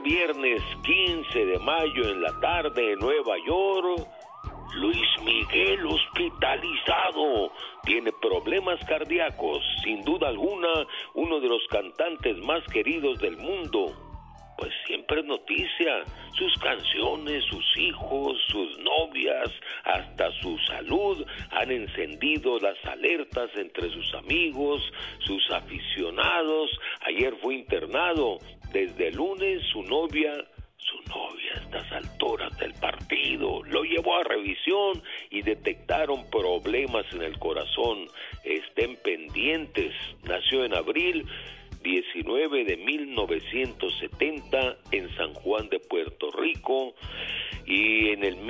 viernes 15 de mayo en la tarde en Nueva York, Luis Miguel hospitalizado. Tiene problemas cardíacos. Sin duda alguna, uno de los cantantes más queridos del mundo. Pues siempre es noticia. Sus canciones, sus hijos, sus novias, hasta su salud han encendido las alertas entre sus amigos, sus aficionados. Ayer fue internado. Desde el lunes su novia a estas alturas del partido lo llevó a revisión y detectaron problemas en el corazón. Estén pendientes. Nació en abril 19 de 1970 en San Juan de Puerto Rico, y en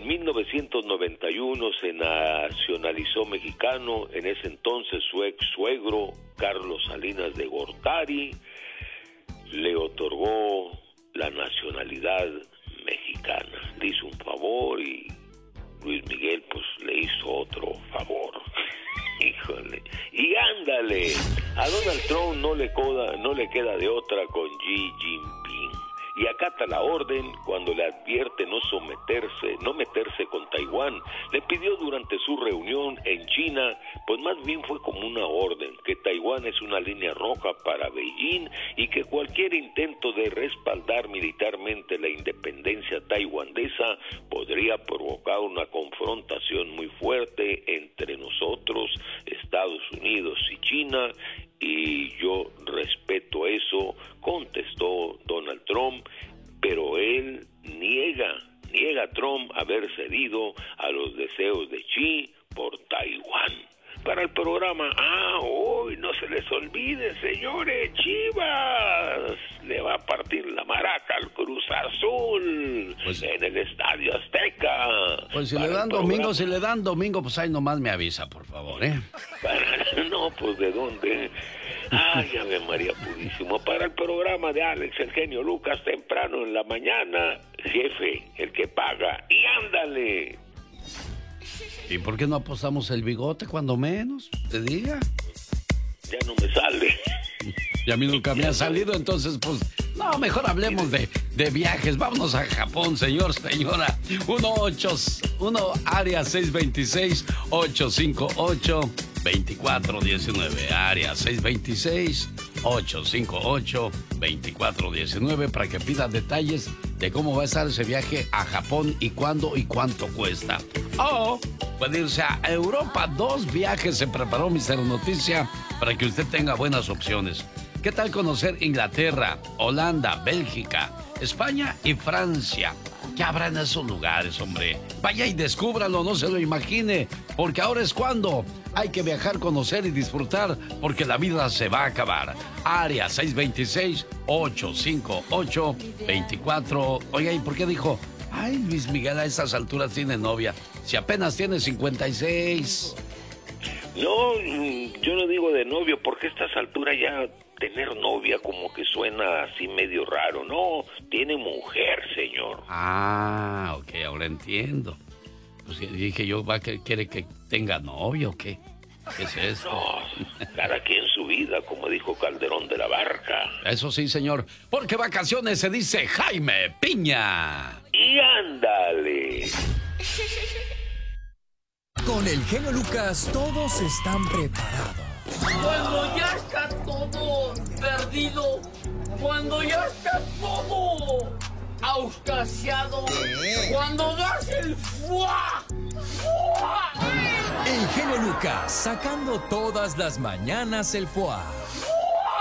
1991 se nacionalizó mexicano. En ese entonces su ex suegro Carlos Salinas de Gortari le otorgó la nacionalidad mexicana. Le hizo un favor y Luis Miguel pues le hizo otro favor. Híjole. Y ándale, a Donald Trump no le queda de otra con Xi Jinping. Y acata la orden cuando le advierte no meterse con Taiwán. Le pidió durante su reunión en China, pues más bien fue como una orden, que Taiwán es una línea roja para Beijing y que cualquier intento de respaldar militarmente la independencia taiwanesa podría provocar una confrontación muy fuerte entre nosotros, Estados Unidos y China. Y yo respeto eso, contestó Donald Trump, pero él niega Trump haber cedido a los deseos de Xi por Taiwán. Para el programa, hoy no se les olvide, señores, Chivas le va a partir la maraca al Cruz Azul, pues, en el Estadio Azteca. Pues si le dan domingo, pues ahí nomás me avisa, por favor, No, pues ¿de dónde? Ay, Ave María Purísimo. Para el programa de Alex, el genio Lucas, temprano en la mañana, jefe, el que paga, y ándale. ¿Y por qué no apostamos el bigote cuando menos? Te diga. Ya no me sale. Y a mí nunca me ha salido, entonces pues... No, mejor hablemos de viajes. Vámonos a Japón, señora. 1 área 626-858-2419. Área 626-858-2419 para que pida detalles de cómo va a estar ese viaje a Japón y cuándo y cuánto cuesta. O puede irse a Europa. 2 viajes se preparó Mister Noticia para que usted tenga buenas opciones. ¿Qué tal conocer Inglaterra, Holanda, Bélgica, España y Francia? ¿Qué habrá en esos lugares, hombre? Vaya y descúbralo, no se lo imagine, porque ahora es cuando hay que viajar, conocer y disfrutar, porque la vida se va a acabar. Área 626-858-24... Oiga, ¿y por qué dijo? Ay, Luis Miguel a estas alturas tiene novia, si apenas tiene 56. No, yo no digo de novio, porque a estas alturas ya tener novia como que suena así medio raro. No, tiene mujer, señor. Ah, ok, ahora entiendo. Pues dije yo, ¿quiere que tenga novia o qué? ¿Qué es esto? No, cada quien su vida, como dijo Calderón de la Barca. Eso sí, señor, porque vacaciones se dice Jaime Piña. Y ándale. Con el genio Lucas todos están preparados. Cuando ya está todo perdido, cuando ya está todo auscasiado, cuando das el ¡fua! ¡Fua! El genio Lucas sacando todas las mañanas el ¡fua!